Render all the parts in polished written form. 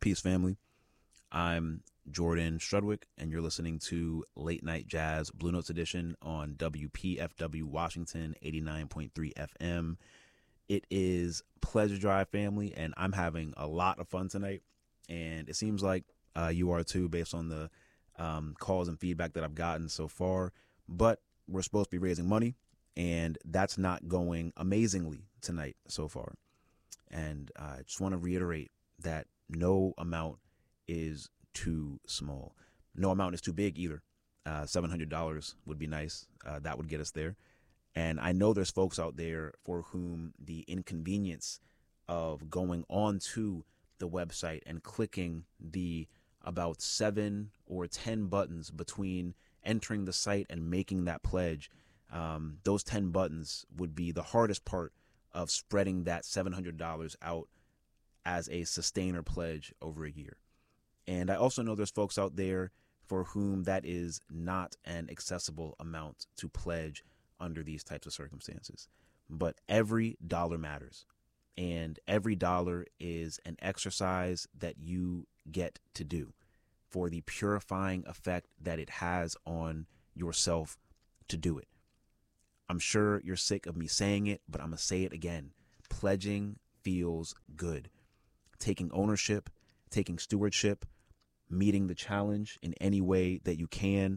Peace, family. I'm Jordan Strudwick, and you're listening to Late Night Jazz Blue Notes Edition on WPFW Washington 89.3 FM. It is Pleasure Drive, family, and I'm having a lot of fun tonight. And it seems like you are too, based on the calls and feedback that I've gotten so far. But we're supposed to be raising money, and that's not going amazingly tonight so far. And I just want to reiterate that no amount is too small. No amount is too big either. $700 would be nice. That would get us there. And I know there's folks out there for whom the inconvenience of going on to the website and clicking the about 7 or 10 buttons between entering the site and making that pledge, those 10 buttons would be the hardest part of spreading that $700 out as a sustainer pledge over a year. And I also know there's folks out there for whom that is not an accessible amount to pledge under these types of circumstances. But every dollar matters. And every dollar is an exercise that you get to do for the purifying effect that it has on yourself to do it. I'm sure you're sick of me saying it, but I'm going to say it again. Pledging feels good. Taking ownership, taking stewardship, meeting the challenge in any way that you can,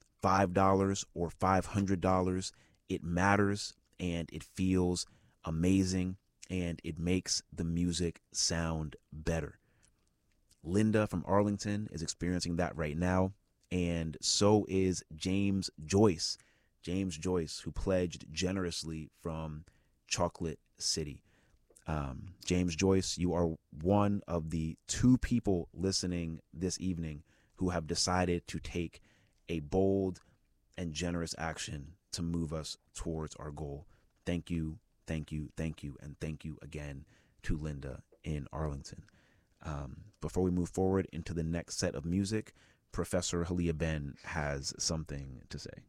$5 or $500, it matters and it feels amazing and it makes the music sound better. Linda from Arlington is experiencing that right now, and so is James Joyce. James Joyce, who pledged generously from Chocolate City. James Joyce, you are one of the 2 people listening this evening who have decided to take a bold and generous action to move us towards our goal. Thank you, thank you, thank you, and thank you again to Linda in Arlington. Before we move forward into the next set of music, Professor Halia Ben has something to say.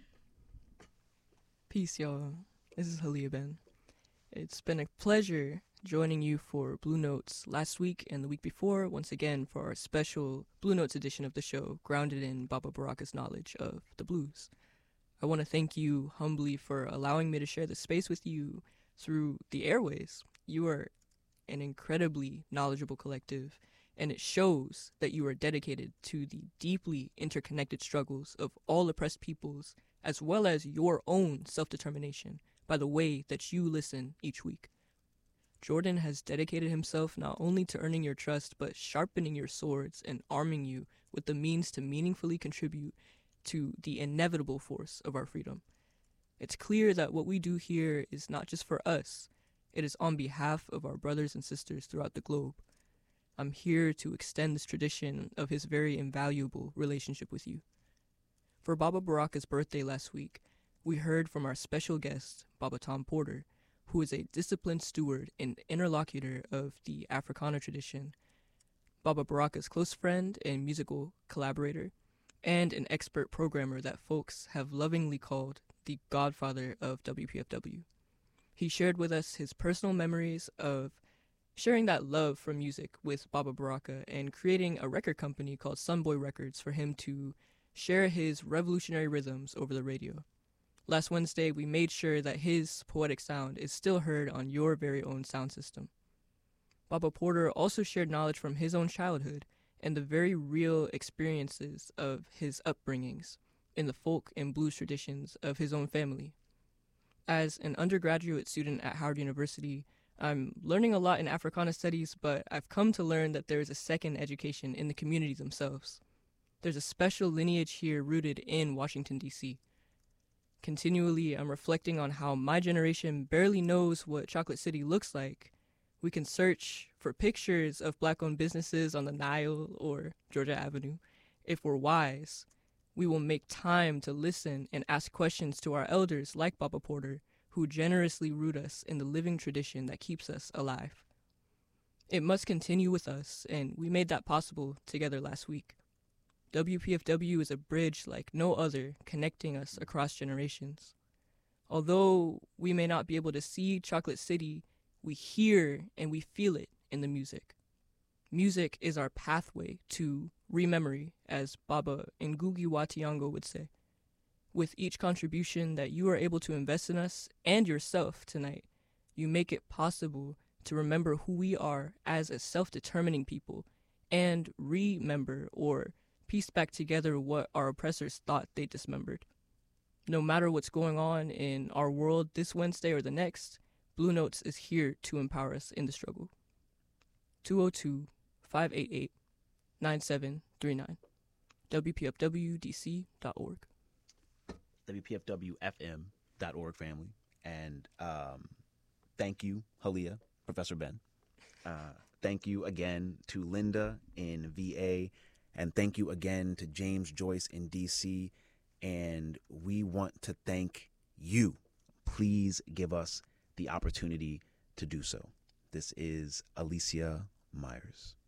Peace, y'all. This is Halia Ben. It's been a pleasure joining you for Blue Notes last week and the week before, once again for our special Blue Notes edition of the show, grounded in Baba Baraka's knowledge of the blues. I want to thank you humbly for allowing me to share the space with you through the airways. You are an incredibly knowledgeable collective, and it shows that you are dedicated to the deeply interconnected struggles of all oppressed peoples, as well as your own self-determination by the way that you listen each week. Jordan has dedicated himself not only to earning your trust, but sharpening your swords and arming you with the means to meaningfully contribute to the inevitable force of our freedom. It's clear that what we do here is not just for us, it is on behalf of our brothers and sisters throughout the globe. I'm here to extend this tradition of his very invaluable relationship with you. For Baba Baraka's birthday last week, we heard from our special guest, Baba Tom Porter, who is a disciplined steward and interlocutor of the Africana tradition, Baba Baraka's close friend and musical collaborator, and an expert programmer that folks have lovingly called the godfather of WPFW. He shared with us his personal memories of sharing that love for music with Baba Baraka and creating a record company called Sunboy Records for him to share his revolutionary rhythms over the radio. Last Wednesday, we made sure that his poetic sound is still heard on your very own sound system. Baba Porter also shared knowledge from his own childhood and the very real experiences of his upbringings in the folk and blues traditions of his own family. As an undergraduate student at Howard University, I'm learning a lot in Africana studies, but I've come to learn that there is a second education in the communities themselves. There's a special lineage here rooted in Washington, D.C. Continually, I'm reflecting on how my generation barely knows what Chocolate City looks like. We can search for pictures of Black-owned businesses on the Nile or Georgia Avenue. If we're wise, we will make time to listen and ask questions to our elders like Baba Porter, who generously root us in the living tradition that keeps us alive. It must continue with us, and we made that possible together last week. WPFW is a bridge like no other, connecting us across generations. Although we may not be able to see Chocolate City, we hear and we feel it in the music. Music is our pathway to rememory, as Baba Ngugi wa Thiong'o would say. With each contribution that you are able to invest in us and yourself tonight, you make it possible to remember who we are as a self-determining people and remember or piece back together what our oppressors thought they dismembered. No matter what's going on in our world this Wednesday or the next, Blue Notes is here to empower us in the struggle. 202-588-9739. WPFWDC.org. WPFWFM.org, family. And thank you, Halia, Professor Ben. Thank you again to Linda in VA. And thank you again to James Joyce in DC. And we want to thank you. Please give us the opportunity to do so. This is Alicia Myers.